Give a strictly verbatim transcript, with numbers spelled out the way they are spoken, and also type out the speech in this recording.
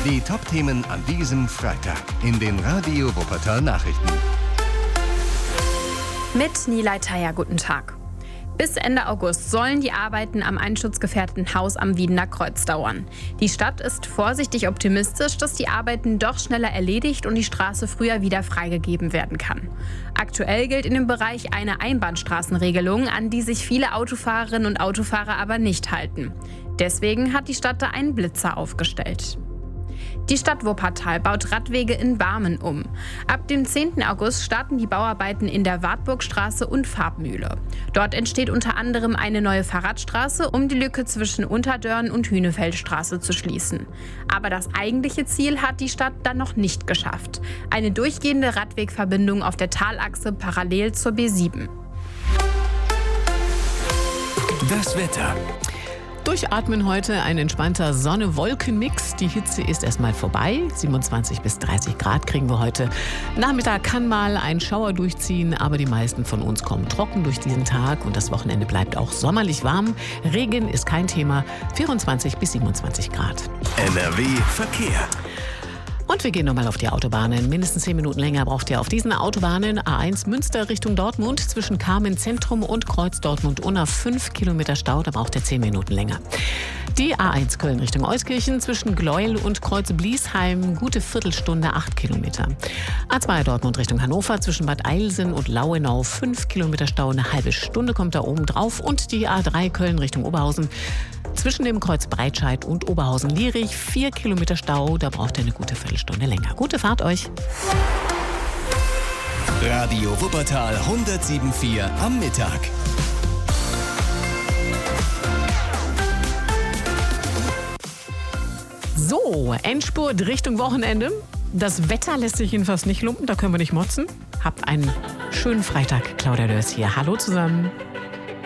Die Top-Themen an diesem Freitag in den Radio Wuppertal Nachrichten. Mit Nilay Taya, guten Tag. Bis Ende August sollen die Arbeiten am einschutzgefährdeten Haus am Wiedener Kreuz dauern. Die Stadt ist vorsichtig optimistisch, dass die Arbeiten doch schneller erledigt und die Straße früher wieder freigegeben werden kann. Aktuell gilt in dem Bereich eine Einbahnstraßenregelung, an die sich viele Autofahrerinnen und Autofahrer aber nicht halten. Deswegen hat die Stadt da einen Blitzer aufgestellt. Die Stadt Wuppertal baut Radwege in Barmen um. Ab dem zehnten August starten die Bauarbeiten in der Wartburgstraße und Farbmühle. Dort entsteht unter anderem eine neue Fahrradstraße, um die Lücke zwischen Unterdörn und Hünefeldstraße zu schließen. Aber das eigentliche Ziel hat die Stadt dann noch nicht geschafft: eine durchgehende Radwegverbindung auf der Talachse parallel zur B sieben. Das Wetter. Durchatmen heute, ein entspannter Sonne-Wolken-Mix. Die Hitze ist erstmal vorbei. siebenundzwanzig bis dreißig Grad kriegen wir heute. Nachmittag kann mal ein Schauer durchziehen, aber die meisten von uns kommen trocken durch diesen Tag und das Wochenende bleibt auch sommerlich warm. Regen ist kein Thema. vierundzwanzig bis siebenundzwanzig Grad. N R W Verkehr. Und wir gehen nochmal auf die Autobahnen. Mindestens zehn Minuten länger braucht ihr auf diesen Autobahnen. A eins Münster Richtung Dortmund zwischen Kamen Zentrum und Kreuz Dortmund-Unna. fünf Kilometer Stau, da braucht ihr zehn Minuten länger. Die A eins Köln Richtung Euskirchen zwischen Gleuel und Kreuz Bliesheim. Gute Viertelstunde, acht Kilometer. A zwei Dortmund Richtung Hannover zwischen Bad Eilsen und Lauenau. fünf Kilometer Stau, eine halbe Stunde kommt da oben drauf. Und die A drei Köln Richtung Oberhausen zwischen dem Kreuz Breitscheid und Oberhausen-Lierich. vier Kilometer Stau, da braucht ihr eine gute Viertelstunde länger. Gute Fahrt euch. Radio Wuppertal hundertsieben Komma vier am Mittag. So, Endspurt Richtung Wochenende. Das Wetter lässt sich jedenfalls nicht lumpen, da können wir nicht motzen. Habt einen schönen Freitag. Claudia Dörs hier. Hallo zusammen.